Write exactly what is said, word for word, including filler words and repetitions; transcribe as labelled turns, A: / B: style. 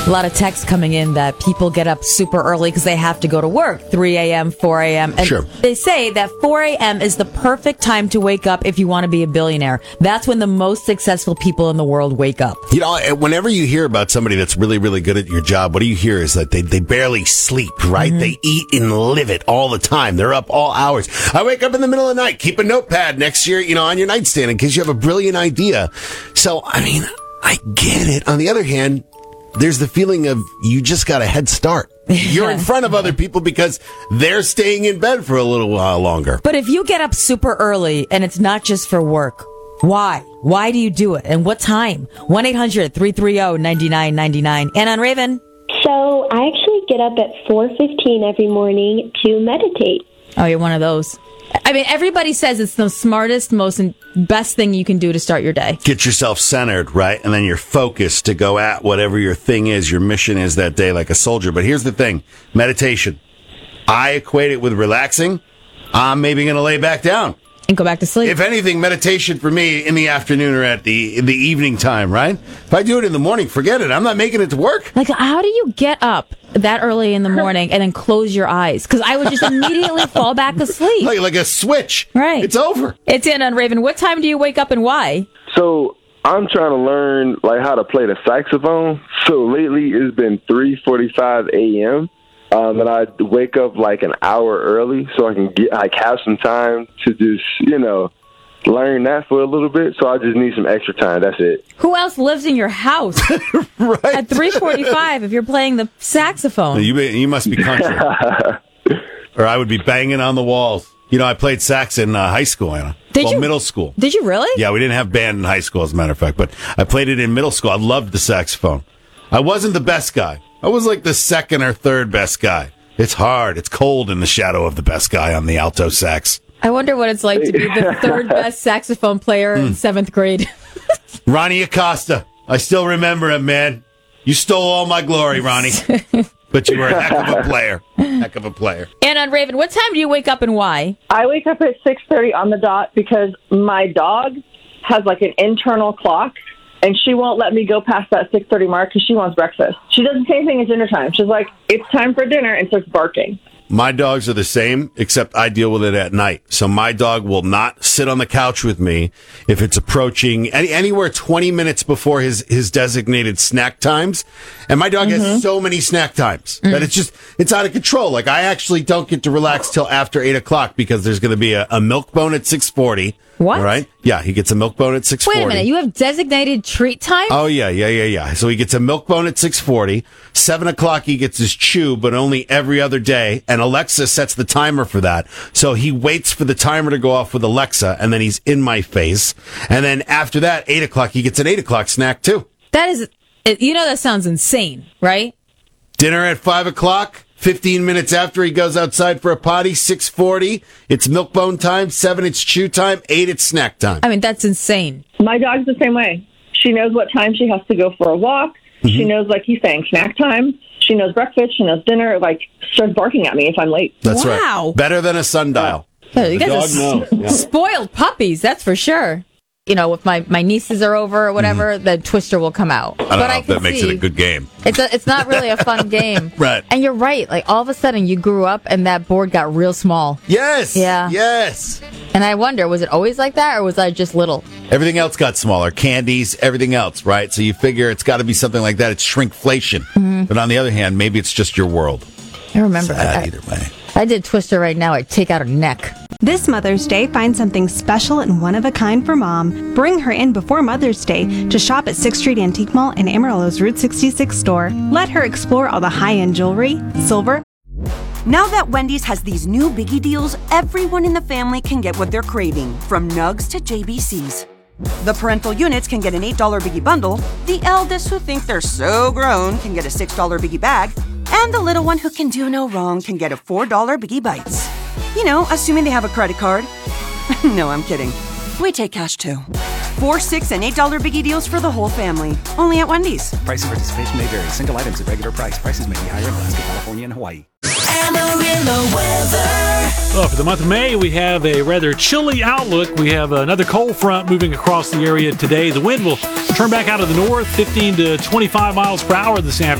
A: A lot of texts coming in that people get up super early because they have to go to work, three a.m., four a.m. And
B: sure.
A: They say that four a.m. is the perfect time to wake up if you want to be a billionaire. That's when the most successful people in the world wake up.
B: You know, whenever you hear about somebody that's really, really good at your job, what do you hear is that they, they barely sleep, right? Mm-hmm. They eat and live it all the time. They're up all hours. I wake up in the middle of the night, keep a notepad next year, you know, on your nightstand in case you have a brilliant idea. So, I mean, I get it. On the other hand, there's the feeling of you just got a head start. You're in front of other people because they're staying in bed for a little while longer.
A: But if you get up super early and it's not just for work, why? Why do you do it? And what time? one eight hundred three three zero nine nine nine nine. And on Raven?
C: So I actually get up at four fifteen every morning to meditate.
A: Oh, you're one of those. I mean, everybody says it's the smartest, most best thing you can do to start your day.
B: Get yourself centered, right? And then you're focused to go at whatever your thing is, your mission is that day, like a soldier. But here's the thing. Meditation. I equate it with relaxing. I'm maybe going to lay back down.
A: And go back to sleep.
B: If anything, meditation for me in the afternoon or at the in the evening time, right? If I do it in the morning, forget it. I'm not making it to work.
A: Like, how do you get up that early in the morning and then close your eyes? Because I would just immediately fall back asleep.
B: Like, like a switch.
A: Right.
B: It's over.
A: It's in on Raven. What time do you wake up and why?
D: So I'm trying to learn like how to play the saxophone. So lately it's been three forty-five a.m. Um, and I wake up like an hour early so I can get like have some time to just, you know, learn that for a little bit. So I just need some extra time. That's it.
A: Who else lives in your house
B: right.
A: at three forty-five if you're playing the saxophone?
B: You you must be country. Or I would be banging on the walls. You know, I played sax in uh, high school, Anna.
A: Did
B: well,
A: you?
B: middle school.
A: Did you really?
B: Yeah, we didn't have band in high school, as a matter of fact, but I played it in middle school. I loved the saxophone. I wasn't the best guy. I was like the second or third best guy. It's hard. It's cold in the shadow of the best guy on the alto sax.
A: I wonder what it's like to be the third best saxophone player mm. in seventh grade.
B: Ronnie Acosta. I still remember him, man. You stole all my glory, Ronnie. But you were a heck of a player. Heck of a player.
A: And on Raven, what time do you wake up and why?
E: I wake up at six thirty on the dot because my dog has like an internal clock. And she won't let me go past that six thirty mark because she wants breakfast. She does the same thing at dinner time. She's like, it's time for dinner, and starts barking.
B: My dogs are the same, except I deal with it at night. So my dog will not sit on the couch with me if it's approaching any, anywhere twenty minutes before his, his designated snack times. And my dog mm-hmm. has so many snack times mm. that it's just, it's out of control. Like, I actually don't get to relax till after eight o'clock because there's going to be a, a milk bone at six forty.
A: What?
B: All right? Yeah, he gets a milk bone at six forty.
A: Wait a minute, you have designated treat time?
B: Oh, yeah, yeah, yeah, yeah. So he gets a milk bone at six forty. seven o'clock he gets his chew, but only every other day. And Alexa sets the timer for that. So he waits for the timer to go off with Alexa, and then he's in my face. And then after that, eight o'clock, he gets an eight o'clock snack, too.
A: That is, you know that sounds insane, right?
B: Dinner at five o'clock. fifteen minutes after he goes outside for a potty, six forty, it's milk bone time, seven, it's chew time, eight, it's snack time.
A: I mean, that's insane.
E: My dog's the same way. She knows what time she has to go for a walk. Mm-hmm. She knows, like he's saying, snack time. She knows breakfast. She knows dinner. Like, starts barking at me if I'm late.
B: That's
A: wow.
B: right. Wow. Better than a sundial.
A: Yeah. You
B: the
A: guys
B: dog
A: are
B: knows. Yeah.
A: Spoiled puppies, that's for sure. You know, if my, my nieces are over or whatever, mm. the Twister will come out.
B: I don't
A: but
B: know
A: I
B: if that makes
A: see,
B: it a good game.
A: It's a, it's not really a fun game.
B: Right.
A: And you're right. Like, all of a sudden, you grew up and that board got real small.
B: Yes.
A: Yeah.
B: Yes.
A: And I wonder, was it always like that or was I just little?
B: Everything else got smaller. Candies, everything else, right? So you figure it's got to be something like that. It's shrinkflation. Mm-hmm. But on the other hand, maybe it's just your world.
A: I remember
B: Sad
A: that.
B: either way.
A: I did Twister right now. I'd take out her neck.
F: This Mother's Day, find something special and one-of-a-kind for Mom. Bring her in before Mother's Day to shop at sixth Street Antique Mall and Amarillo's Route sixty-six store. Let her explore all the high-end jewelry, silver.
G: Now that Wendy's has these new biggie deals, everyone in the family can get what they're craving, from Nugs to J B Cs. The parental units can get an eight dollar biggie bundle, the eldest who think they're so grown can get a six dollar biggie bag, and the little one who can do no wrong can get a four dollar Biggie Bites. You know, assuming they have a credit card. No, I'm kidding. We take cash, too. Four, six, and eight dollar Biggie deals for the whole family. Only at Wendy's.
H: Price and participation may vary. Single items at regular price. Prices may be higher in Alaska, California, and Hawaii.
I: Amarillo weather.
J: Well, for the month of May, we have a rather chilly outlook. We have another cold front moving across the area today. The wind will turn back out of the north, fifteen to twenty-five miles per hour this afternoon.